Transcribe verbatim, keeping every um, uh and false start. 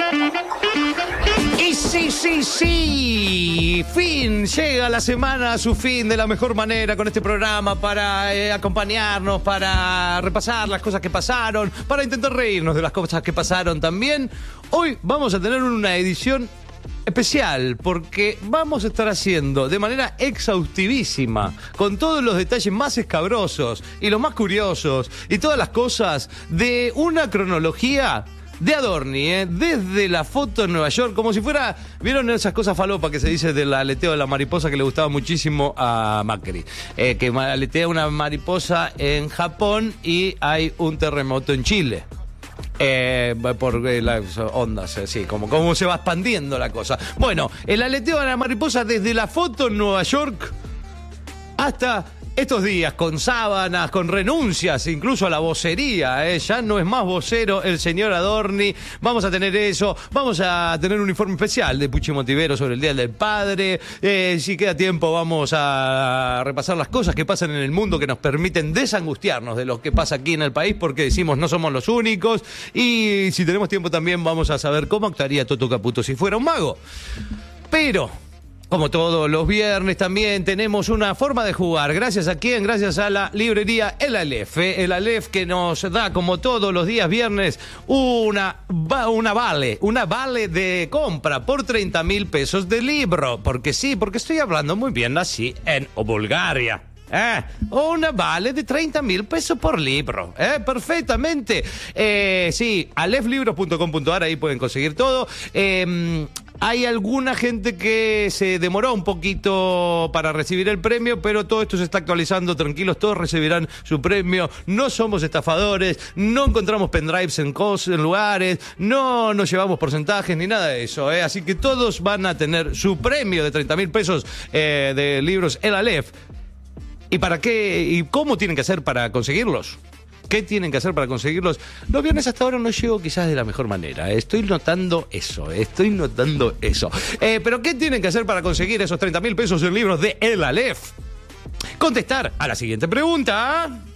Y sí, sí, sí, fin, llega la semana a su fin de la mejor manera con este programa para eh, acompañarnos, para repasar las cosas que pasaron, para intentar reírnos de las cosas que pasaron también. Hoy vamos a tener una edición especial porque vamos a estar haciendo de manera exhaustivísima, con todos los detalles más escabrosos y los más curiosos y todas las cosas de una cronología de Adorni, ¿eh? Desde la foto en Nueva York, como si fuera, ¿vieron esas cosas falopa que se dice del aleteo de la mariposa que le gustaba muchísimo a Macri? Eh, que aletea una mariposa en Japón y hay un terremoto en Chile. Eh, por eh, las ondas, así, como, como se va expandiendo la cosa. Bueno, el aleteo de la mariposa desde la foto en Nueva York hasta estos días, con sábanas, con renuncias, incluso a la vocería, ¿eh? Ya no es más vocero el señor Adorni. Vamos a tener eso, vamos a tener un informe especial de Puchi Motivero sobre el Día del Padre. Eh, si queda tiempo, vamos a repasar las cosas que pasan en el mundo que nos permiten desangustiarnos de lo que pasa aquí en el país, porque decimos no somos los únicos. Y si tenemos tiempo también vamos a saber cómo actuaría Toto Caputo si fuera un mago. Pero como todos los viernes también tenemos una forma de jugar. ¿Gracias a quién? Gracias a la librería El Aleph. ¿eh? El Aleph que nos da, como todos los días viernes, una, una vale, una vale de compra por treinta mil pesos de libro. Porque sí, porque estoy hablando muy bien así en Bulgaria. Eh, una vale de treinta mil pesos por libro, eh, perfectamente. Eh, sí, aleph libros punto com punto ar, ahí pueden conseguir todo. Eh, hay alguna gente que se demoró un poquito para recibir el premio, pero todo esto se está actualizando, tranquilos, todos recibirán su premio. No somos estafadores, no encontramos pendrives en, cos, en lugares, no nos llevamos porcentajes ni nada de eso, eh. Así que todos van a tener su premio de treinta mil pesos eh, de libros El Aleph. ¿Y para qué? ¿Y cómo tienen que hacer para conseguirlos? ¿Qué tienen que hacer para conseguirlos? Los viernes hasta ahora no llego quizás de la mejor manera. Estoy notando eso, estoy notando eso. Eh, ¿Pero qué tienen que hacer para conseguir esos treinta mil pesos en libros de El Aleph? Contestar a la siguiente pregunta.